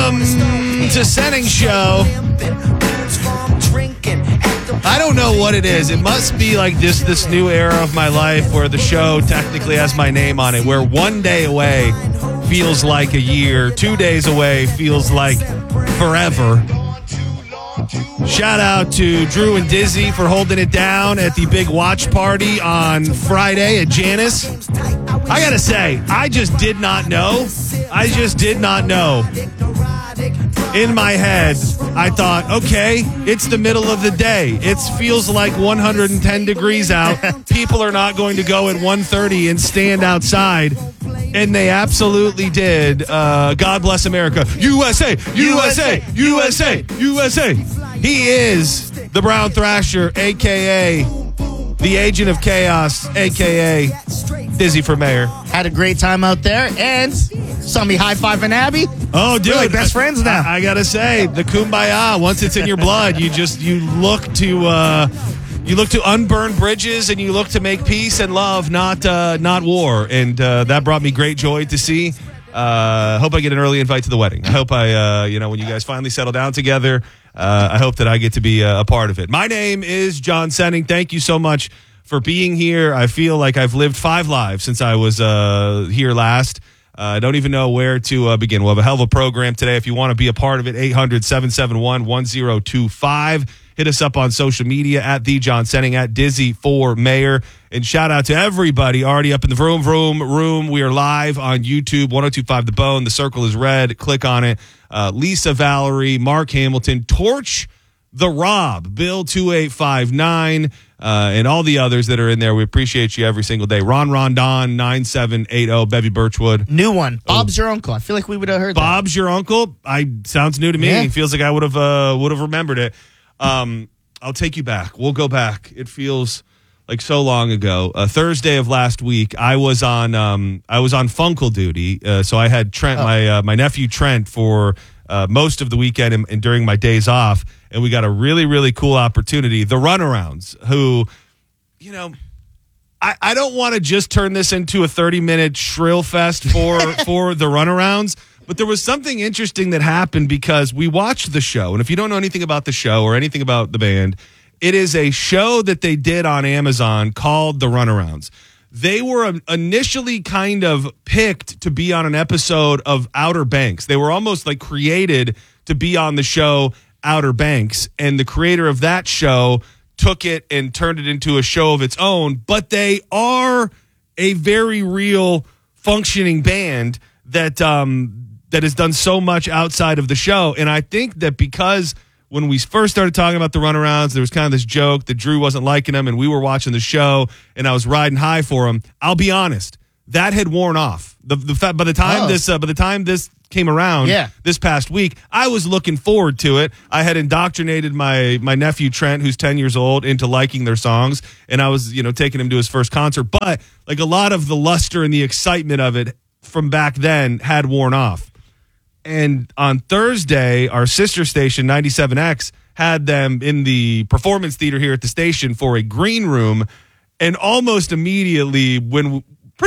Welcome to Senning Show. I don't know what it is. It must be like this new era of my life where the show technically has my name on it, where 1 day away feels like a year, 2 days away feels like forever. Shout out to Drew and Dizzy for holding it down at the big watch party on Friday at Janice. I gotta say, I just did not know. In my head, I thought, okay, it's the middle of the day. It feels like 110 degrees out. People are not going to go at 1:30 and stand outside. And they absolutely did. God bless America. USA, USA, USA, USA. He is the Brown Thrasher, a.k.a. the Agent of Chaos, a.k.a. Dizzy for Mayor. Had a great time out there, and saw me high-fiving Abby. Oh, dude. Really best friends now. I got to say, the kumbaya, once it's in your blood, you look to unburn bridges, and you look to make peace and love, not war. And that brought me great joy to see. Hope I get an early invite to the wedding. I hope when you guys finally settle down together, I hope that I get to be a part of it. My name is John Senning. Thank you so much for being here. I feel like I've lived 5 lives since I was here last. I don't even know where to begin. We'll have a hell of a program today. If you want to be a part of it, 800-771-1025. Hit us up on social media at The John Senning, at Dizzy for Mayor. And shout out to everybody already up in the vroom room. We are live on YouTube, 1025 The Bone. The circle is red. Click on it. Lisa Valerie, Mark Hamilton, Torch the Rob, Bill 2859, and all the others that are in there. We appreciate you every single day. Ron Rondon 9780, Bevy Birchwood. New one. Bob's your uncle. I feel like we would have heard Bob's your uncle. Sounds new to me. Yeah. It feels like I would have remembered it. I'll take you back. We'll go back. It feels like so long ago. Thursday of last week, I was on Funkle duty. So I had Trent, my nephew Trent, for most of the weekend and during my days off, and we got a really, really cool opportunity. The Runarounds, who, I don't want to just turn this into a 30-minute shrill fest for the Runarounds. But there was something interesting that happened because we watched the show. And if you don't know anything about the show or anything about the band, it is a show that they did on Amazon called The Runarounds. They were initially kind of picked to be on an episode of Outer Banks. They were almost like created to be on the show Outer Banks. And the creator of that show took it and turned it into a show of its own. But they are a very real functioning band that has done so much outside of the show. And I think that because when we first started talking about the Runarounds, there was kind of this joke that Drew wasn't liking them, and we were watching the show, and I was riding high for him. I'll be honest, that had worn off. By the time this came around this past week, I was looking forward to it. I had indoctrinated my nephew Trent, who's 10 years old, into liking their songs, and I was taking him to his first concert. But like a lot of the luster and the excitement of it from back then had worn off. And on Thursday, our sister station, 97X, had them in the performance theater here at the station for a green room. And almost immediately, when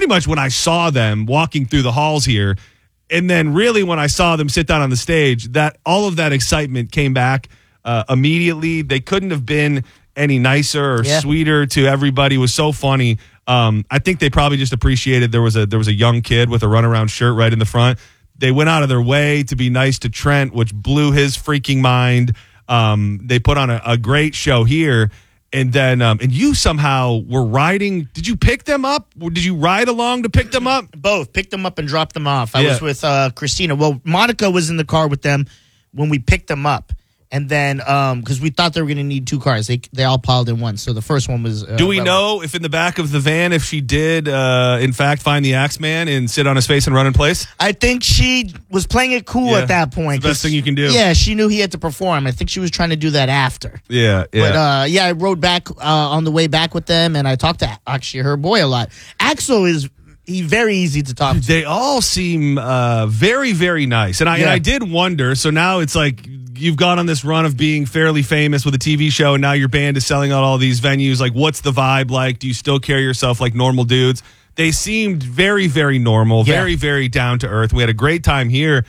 I saw them walking through the halls here, and then really when I saw them sit down on the stage, that all of that excitement came back immediately. They couldn't have been any nicer or sweeter to everybody. It was so funny. I think they probably just appreciated there was a young kid with a runaround shirt right in the front. They went out of their way to be nice to Trent, which blew his freaking mind. They put on a great show here. And then, and you somehow were riding. Did you pick them up? Or did you ride along to pick them up? Both. Picked them up and dropped them off. I was with Christina. Well, Monica was in the car with them when we picked them up. And then, because we thought they were going to need 2 cars. They all piled in one. So the first one was... Do we know if in the back of the van, if she did, in fact, find the Axeman and sit on his face and run in place? I think she was playing it cool at that point. It's the best thing you can do. Yeah, she knew he had to perform. I think she was trying to do that after. Yeah. But, I rode back on the way back with them, and I talked to, actually, her boy a lot. Axel is... He's very easy to talk to. They all seem very, very nice. And I did wonder, so now it's like you've gone on this run of being fairly famous with a TV show, and now your band is selling out all these venues. Like, what's the vibe like? Do you still carry yourself like normal dudes? They seemed very, very normal, very, very down to earth. We had a great time here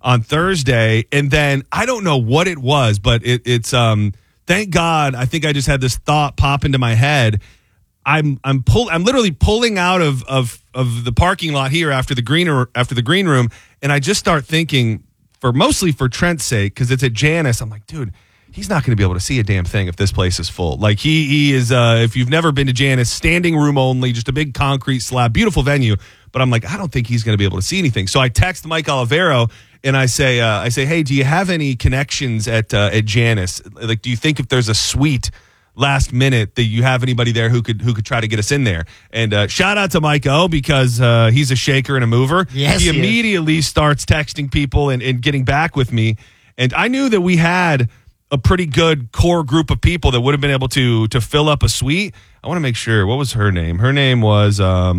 on Thursday, and then I don't know what it was, but it's thank God. I think I just had this thought pop into my head. I'm literally pulling out of the parking lot here after the green room, and I just start thinking, mostly for Trent's sake, because it's at Janus. I'm like, dude, he's not going to be able to see a damn thing if this place is full. Like he is. If you've never been to Janus, standing room only, just a big concrete slab, beautiful venue. But I'm like, I don't think he's going to be able to see anything. So I text Mike Olivero and I say, hey, do you have any connections at Janus? Like, do you think if there's a suite last minute that you have anybody there who could try to get us in there? And shout out to Mike O, because he's a shaker and a mover. Yes, he immediately starts texting people and getting back with me. And I knew that we had a pretty good core group of people that would have been able to fill up a suite. I want to make sure. What was her name? Her name was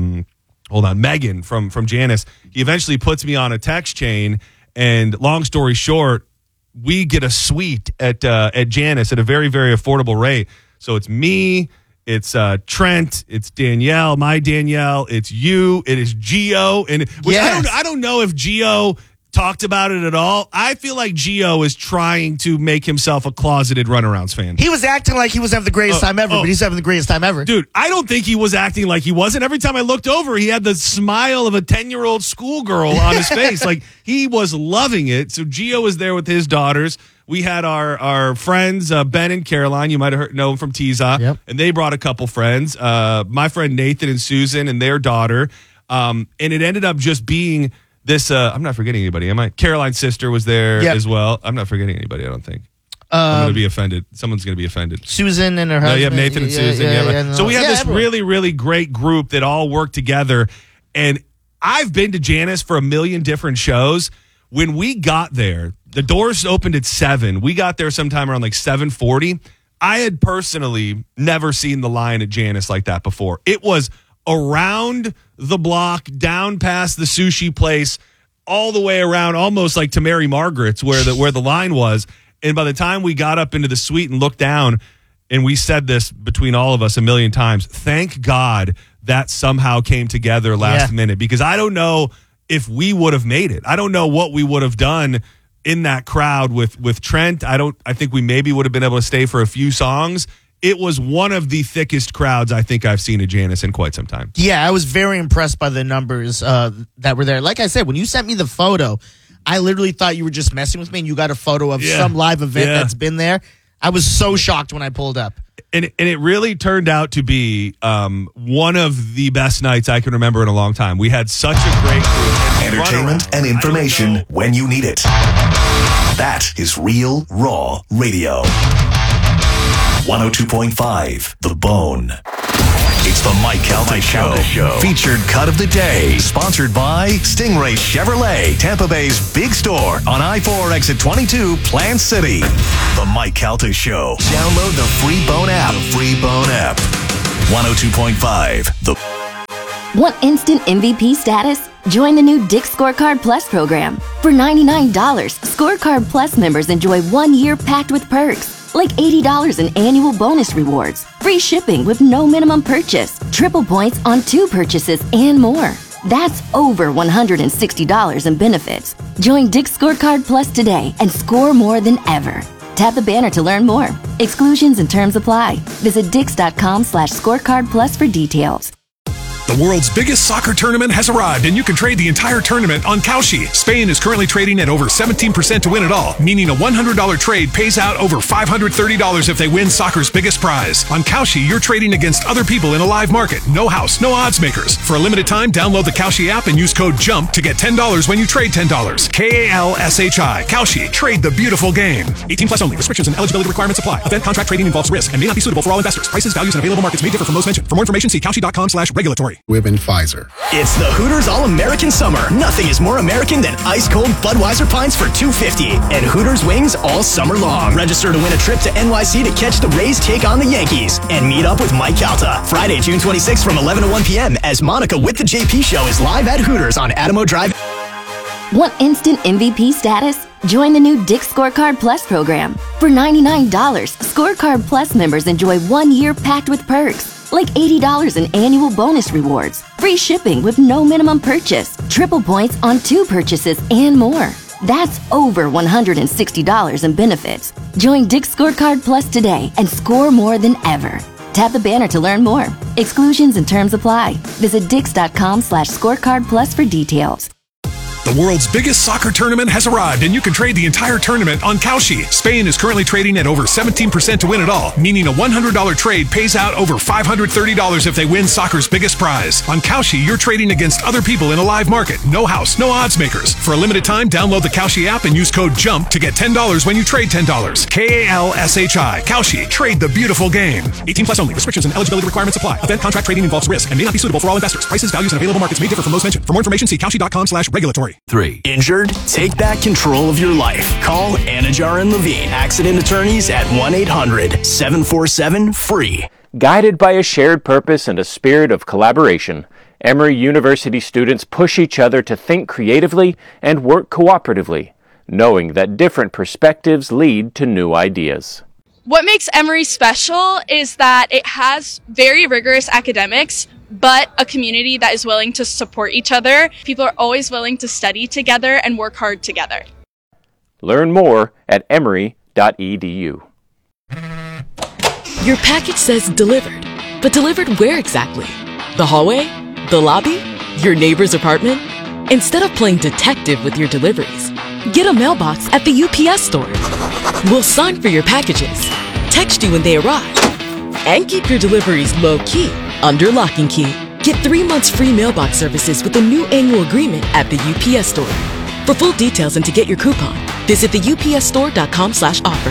Megan from Janus. He eventually puts me on a text chain, and long story short, we get a suite at Janus at a very, very affordable rate. So it's me, it's Trent, it's Danielle, my Danielle, it's you, it is Gio, and yes. I don't know if Gio talked about it at all. I feel like Gio is trying to make himself a closeted Runarounds fan. He was acting like he was having the greatest time ever, but he's having the greatest time ever. Dude, I don't think he was acting like he wasn't. Every time I looked over, he had the smile of a 10-yeard-old schoolgirl on his face. Like, he was loving it. So Gio was there with his daughters. We had our friends, Ben and Caroline. You might have know them from Teaser. Yep. And they brought a couple friends. My friend Nathan and Susan and their daughter. And it ended up just being this, I'm not forgetting anybody, am I? Caroline's sister was there as well. I'm not forgetting anybody, I don't think. I'm going to be offended. Someone's going to be offended. Susan and her husband. Yeah, Nathan and Susan. So we had this really, really great group that all worked together. And I've been to Janus for a million different shows. When we got there, the doors opened at 7. We got there sometime around like 7:40. I had personally never seen the line at Janus like that before. It was around the block, down past the sushi place, all the way around, almost like to Mary Margaret's where the line was. And by the time we got up into the suite and looked down, and we said this between all of us a million times, thank God that somehow came together last minute, because I don't know if we would have made it. I don't know what we would have done in that crowd with Trent. I think we maybe would have been able to stay for a few songs. It was one of the thickest crowds I think I've seen at Janus in quite some time. Yeah, I was very impressed by the numbers that were there. Like I said, when you sent me the photo, I literally thought you were just messing with me and you got a photo of some live event that's been there. I was so shocked when I pulled up. And it really turned out to be one of the best nights I can remember in a long time. We had such a great group. Entertainment and information when you need it. That is Real Raw Radio. 102.5 The Bone. It's the Mike Calta Show. Featured cut of the day. Sponsored by Stingray Chevrolet, Tampa Bay's big store on I-4 exit 22, Plant City. The Mike Calta Show. Download the free Bone app. 102.5 The. Want instant MVP status? Join the new Dick's Scorecard Plus program. For $99, Scorecard Plus members enjoy 1 year packed with perks, like $80 in annual bonus rewards, free shipping with no minimum purchase, triple points on 2 purchases, and more. That's over $160 in benefits. Join Dick's Scorecard Plus today and score more than ever. Tap the banner to learn more. Exclusions and terms apply. Visit Dix.com/scorecard plus for details. The world's biggest soccer tournament has arrived, and you can trade the entire tournament on Kalshi. Spain is currently trading at over 17% to win it all, meaning a $100 trade pays out over $530 if they win soccer's biggest prize. On Kalshi, you're trading against other people in a live market. No house, no odds makers. For a limited time, download the Kalshi app and use code JUMP to get $10 when you trade $10. Kalshi. Kalshi. Trade the beautiful game. 18 plus only. Restrictions and eligibility requirements apply. Event contract trading involves risk and may not be suitable for all investors. Prices, values, and available markets may differ from those mentioned. For more information, see Kalshi.com/regulatory. Wibben Pfizer. It's the Hooters All-American Summer. Nothing is more American than ice-cold Budweiser pints for $2.50 and Hooters wings all summer long. Register to win a trip to NYC to catch the Rays take on the Yankees and meet up with Mike Calta. Friday, June 26th from 11 to 1 p.m. as Monica with the JP Show is live at Hooters on Adamo Drive. Want instant MVP status? Join the new Dick's Scorecard Plus program. For $99, Scorecard Plus members enjoy 1 year packed with perks, like $80 in annual bonus rewards, free shipping with no minimum purchase, triple points on 2 purchases, and more. That's over $160 in benefits. Join Dick's Scorecard Plus today and score more than ever. Tap the banner to learn more. Exclusions and terms apply. Visit dix.com/scorecard plus for details. The world's biggest soccer tournament has arrived, and you can trade the entire tournament on Kalshi. Spain is currently trading at over 17% to win it all, meaning a $100 trade pays out over $530 if they win soccer's biggest prize. On Kalshi, you're trading against other people in a live market. No house, no odds makers. For a limited time, download the Kalshi app and use code JUMP to get $10 when you trade $10. KALSHI. Kalshi. Trade the beautiful game. 18 plus only. Restrictions and eligibility requirements apply. Event contract trading involves risk and may not be suitable for all investors. Prices, values, and available markets may differ from those mentioned. For more information, see kalshi.com/regulatory. 3. Injured? Take back control of your life. Call Anajar and Levine, accident attorneys at 1-800-747-FREE. Guided by a shared purpose and a spirit of collaboration, Emory University students push each other to think creatively and work cooperatively, knowing that different perspectives lead to new ideas. What makes Emory special is that it has very rigorous academics, but a community that is willing to support each other. People are always willing to study together and work hard together. Learn more at emory.edu. Your package says delivered, but delivered where exactly? The hallway? The lobby? Your neighbor's apartment? Instead of playing detective with your deliveries, get a mailbox at the UPS store. We'll sign for your packages, text you when they arrive, and keep your deliveries low-key under lock and key. Get 3 months free mailbox services with a new annual agreement at the UPS store. For full details and to get your coupon, visit the upsstore.com/offer.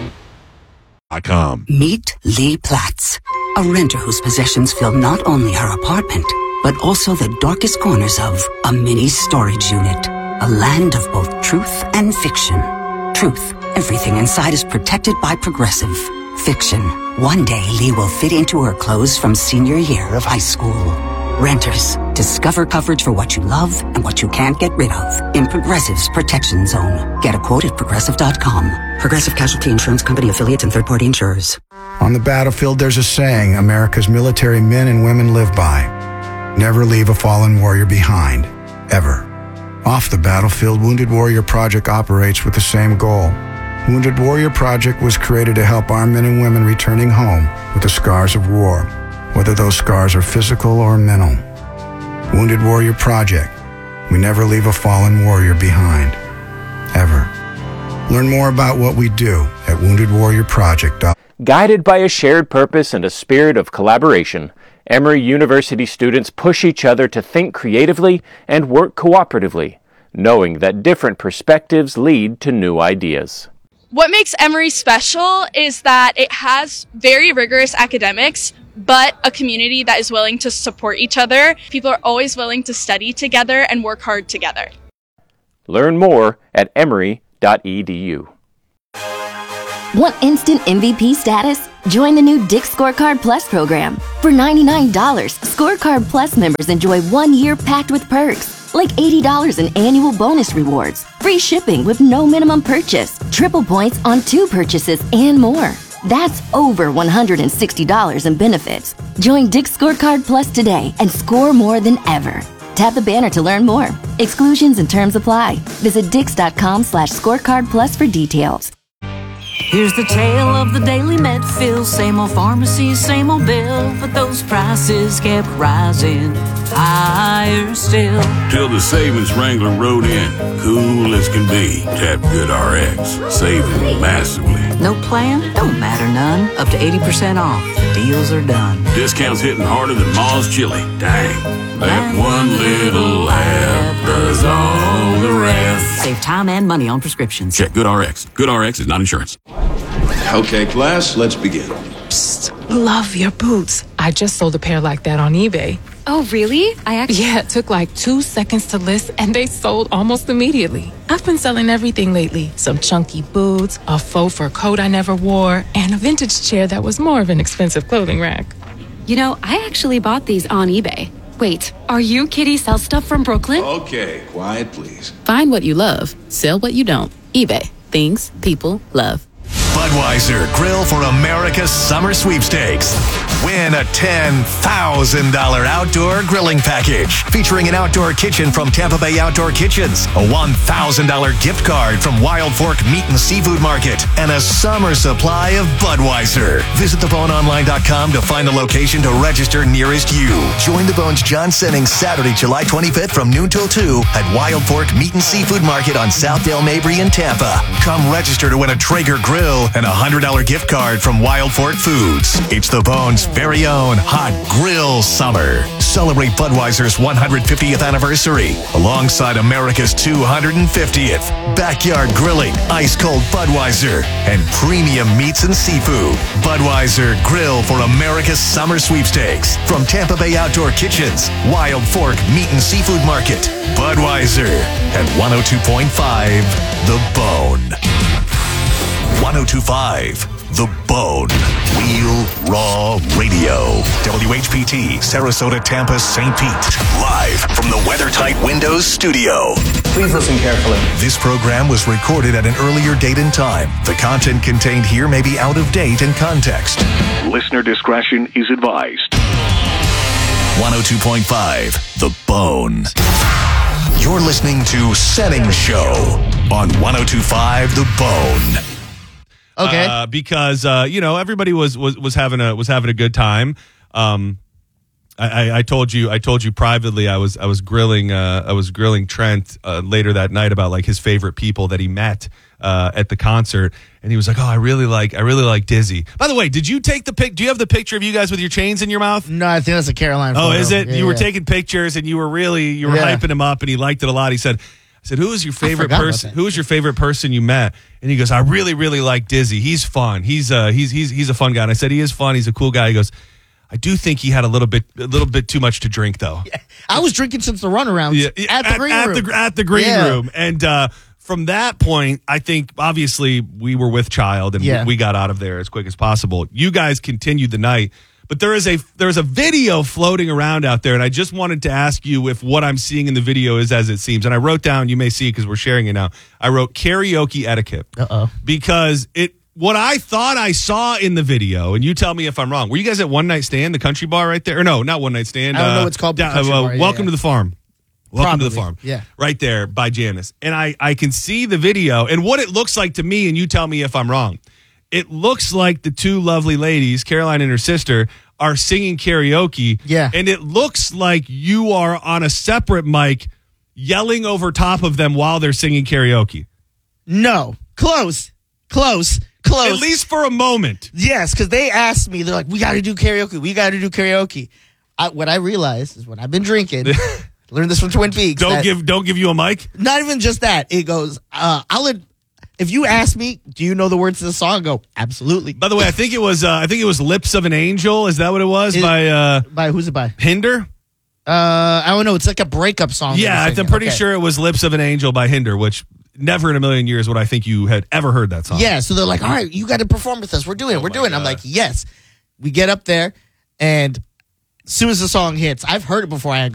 Meet Lee Platz, a renter whose possessions fill not only her apartment, but also the darkest corners of a mini storage unit. A land of both truth and fiction. Truth, everything inside is protected by Progressive. Fiction, one day Lee will fit into her clothes from senior year of high school. Renters, discover coverage for what you love and what you can't get rid of in Progressive's Protection Zone. Get a quote at Progressive.com. Progressive Casualty Insurance Company affiliates and third-party insurers. On the battlefield, there's a saying America's military men and women live by. Never leave a fallen warrior behind. Ever. Off the battlefield, Wounded Warrior Project operates with the same goal. Wounded Warrior Project was created to help our men and women returning home with the scars of war, whether those scars are physical or mental. Wounded Warrior Project. We never leave a fallen warrior behind. Ever. Learn more about what we do at woundedwarriorproject.com. Guided by a shared purpose and a spirit of collaboration, Emory University students push each other to think creatively and work cooperatively, knowing that different perspectives lead to new ideas. What makes Emory special is that it has very rigorous academics, but a community that is willing to support each other. People are always willing to study together and work hard together. Learn more at emory.edu. Want instant MVP status? Join the new Dick's Scorecard Plus program. For $99, Scorecard Plus members enjoy 1 year packed with perks, like $80 in annual bonus rewards, free shipping with no minimum purchase, triple points on 2 purchases, and more. That's over $160 in benefits. Join Dick's Scorecard Plus today and score more than ever. Tap the banner to learn more. Exclusions and terms apply. Visit dix.com/scorecard plus for details. Here's the tale of the daily Medfield. Same old pharmacy, same old bill, but those prices kept rising higher still. Till the savings wrangler rode in, cool as can be. Tap GoodRx, saving massively. No plan? Don't matter none. Up to 80% off. The deals are done. Discounts hitting harder than Ma's chili. Dang, that one little laugh does all the rest. Save time and money on prescriptions. Check GoodRx. GoodRx is not insurance. Okay, class, let's begin. Psst, love your boots. I just sold a pair like that on eBay. Oh, really? Yeah, it took like 2 seconds to list and they sold almost immediately. I've been selling everything lately. Some chunky boots, a faux fur coat I never wore, and a vintage chair that was more of an expensive clothing rack. You know, I actually bought these on eBay. Wait, are you Kitty Sell Stuff from Brooklyn? Okay, quiet please. Find what you love, sell what you don't. eBay. Things people love. Budweiser Grill for America's Summer Sweepstakes. Win a $10,000 outdoor grilling package featuring an outdoor kitchen from Tampa Bay Outdoor Kitchens, a $1,000 gift card from Wild Fork Meat and Seafood Market, and a summer supply of Budweiser. Visit theboneonline.com to find a location to register nearest you. Join the Bones John Sennings Saturday, July 25th from noon till 2 at Wild Fork Meat and Seafood Market on Southdale Mabry in Tampa. Come register to win a Traeger grill and a $100 gift card from Wild Fork Foods. It's the Bones' very own hot grill summer. Celebrate Budweiser's 150th anniversary alongside America's 250th. Backyard grilling, ice-cold Budweiser, and premium meats and seafood. Budweiser Grill for America's Summer Sweepstakes from Tampa Bay Outdoor Kitchens, Wild Fork Meat and Seafood Market. Budweiser at 102.5 The Bone. 102.5 The Bone. Real Raw Radio. WHPT, Sarasota, Tampa, St. Pete. Live from the WeatherTight Windows studio. Please listen carefully. This program was recorded at an earlier date and time. The content contained here may be out of date in context. Listener discretion is advised. 102.5 The Bone. You're listening to Sennings Show on 102.5 The Bone. Okay. Because everybody was having a good time. I told you privately I was grilling Trent later that night about like his favorite people that he met at the concert, and he was like, "Oh, I really like Dizzy." By the way, did you take the pic? Do you have the picture of you guys with your chains in your mouth? No, I think that's a Caroline photo. Oh, is it? Yeah, you were taking pictures, and you were hyping him up, and he liked it a lot. He said, "Who is your favorite person? Who is your favorite person you met?" And he goes, "I really like Dizzy. He's fun. He's a fun guy." And I said, "He is fun. He's a cool guy." He goes, "I do think he had a little bit too much to drink, though." Yeah. I was drinking since the runarounds at the green room. At the green room. And from that point, I think obviously we were with child, and we got out of there as quick as possible. You guys continued the night. But there is a video floating around out there, and I just wanted to ask you if what I'm seeing in the video is as it seems. And I wrote down, you may see it because we're sharing it now, I wrote karaoke etiquette. Because what I thought I saw in the video, and you tell me if I'm wrong, were you guys at One Night Stand, the country bar right there? Or no, not One Night Stand. I don't know what's called. Welcome to the Farm. Welcome to the Farm. Yeah. Right there by Janice. And I can see the video, and what it looks like to me, and you tell me if I'm wrong. It looks like the two lovely ladies, Caroline and her sister, are singing karaoke. Yeah. And it looks like you are on a separate mic yelling over top of them while they're singing karaoke. No. Close. At least for a moment. Yes, because they asked me, they're like, we got to do karaoke. What I realized is when I've been drinking, learned this from Twin Peaks. Don't give you a mic? Not even just that. It goes, if you ask me, do you know the words to the song? I go, absolutely. By the way, I think it was "Lips of an Angel." Is that what it was? By who's it by? Hinder. I don't know. It's like a breakup song. Yeah, I'm pretty sure it was "Lips of an Angel" by Hinder, which never in a million years would I think you had ever heard that song. Yeah, so they're like, all right, you got to perform with us. We're doing it. I'm like, yes. We get up there, and as soon as the song hits, I've heard it before. I